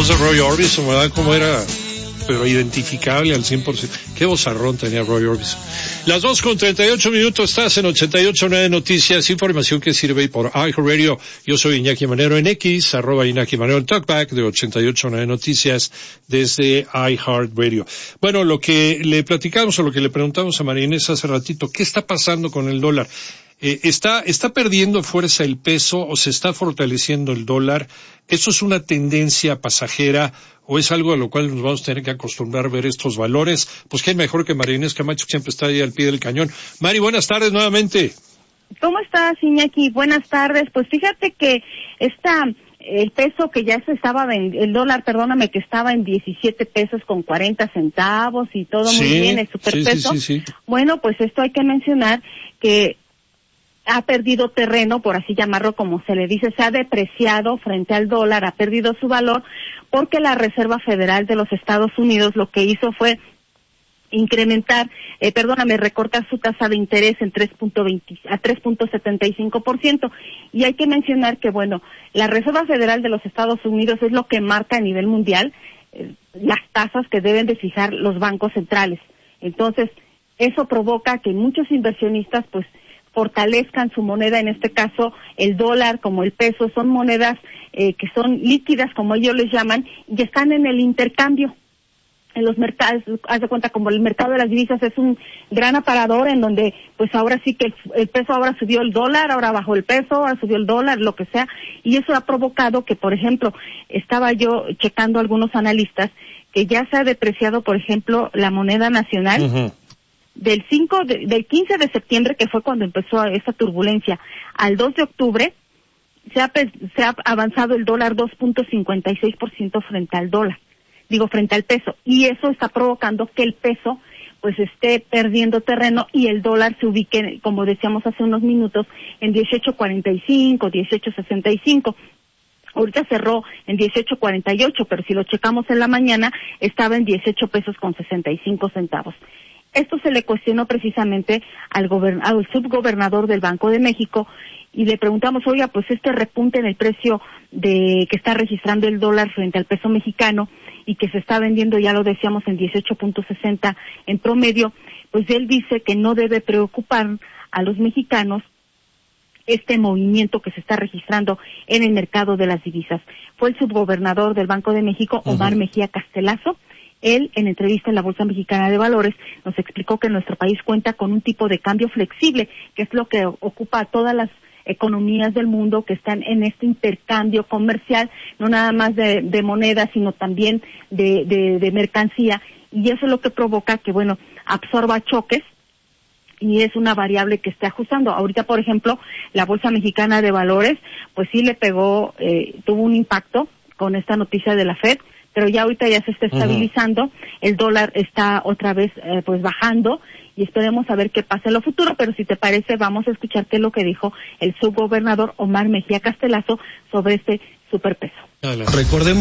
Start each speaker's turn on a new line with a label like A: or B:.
A: voz de Roy Orbison, ¿verdad? Cómo era, pero identificable al 100%. Qué vozarrón tenía Roy Orbison. Las 2:38, estás en 88.9 Noticias, información que sirve por iHeartRadio. Yo soy Iñaki Manero en X, @Iñaki Manero en Talkback de 88.9 Noticias desde iHeartRadio. Bueno, lo que le platicamos o lo que le preguntamos a María Inés hace ratito, ¿qué está pasando con el dólar? ¿Está perdiendo fuerza el peso o se está fortaleciendo el dólar? ¿Eso es una tendencia pasajera o es algo a lo cual nos vamos a tener que acostumbrar a ver estos valores? Pues qué mejor que María Inés Camacho, que siempre está ahí al pie del cañón. Mari, buenas tardes nuevamente.
B: ¿Cómo estás, Iñaki? Buenas tardes. Pues fíjate que el peso que ya el dólar, perdóname, que estaba en 17 pesos con 40 centavos y todo muy bien, el superpeso.
A: Sí.
B: Bueno, pues esto hay que mencionar que ha perdido terreno, por así llamarlo, como se le dice, se ha depreciado frente al dólar, ha perdido su valor, porque la Reserva Federal de los Estados Unidos lo que hizo fue recortar su tasa de interés en 3.75%. Y hay que mencionar que, bueno, la Reserva Federal de los Estados Unidos es lo que marca a nivel mundial las tasas que deben de fijar los bancos centrales. Entonces, eso provoca que muchos inversionistas, pues, fortalezcan su moneda, en este caso el dólar como el peso, son monedas que son líquidas, como ellos les llaman, y están en el intercambio. En los mercados, haz de cuenta, como el mercado de las divisas es un gran aparador en donde, pues ahora sí que el peso ahora subió el dólar, ahora bajó el peso, ahora subió el dólar, lo que sea, y eso ha provocado que, por ejemplo, estaba yo checando algunos analistas que ya se ha depreciado, por ejemplo, la moneda nacional.
A: Uh-huh.
B: Del 15 de septiembre, que fue cuando empezó esta turbulencia, al 2 de octubre, se ha avanzado el dólar 2.56% frente al peso, y eso está provocando que el peso pues esté perdiendo terreno y el dólar se ubique, como decíamos hace unos minutos, en 18.45, 18.65. Ahorita cerró en 18.48, pero si lo checamos en la mañana, estaba en 18 pesos con 65 centavos. Esto se le cuestionó precisamente al subgobernador del Banco de México y le preguntamos, oiga, pues este repunte en el precio que está registrando el dólar frente al peso mexicano y que se está vendiendo, ya lo decíamos, en 18.60 en promedio, pues él dice que no debe preocupar a los mexicanos este movimiento que se está registrando en el mercado de las divisas. Fue el subgobernador del Banco de México, Omar Mejía Castelazo. Él, en entrevista en la Bolsa Mexicana de Valores, nos explicó que nuestro país cuenta con un tipo de cambio flexible, que es lo que ocupa a todas las economías del mundo que están en este intercambio comercial, no nada más de moneda, sino también de mercancía, y eso es lo que provoca que, bueno, absorba choques, y es una variable que está ajustando. Ahorita, por ejemplo, la Bolsa Mexicana de Valores, pues sí le pegó, tuvo un impacto con esta noticia de la FED, pero ya ahorita ya se está estabilizando, el dólar está otra vez pues bajando y esperemos a ver qué pasa en lo futuro, pero si te parece vamos a escuchar qué es lo que dijo el subgobernador Omar Mejía Castelazo sobre este superpeso.
C: Recordemos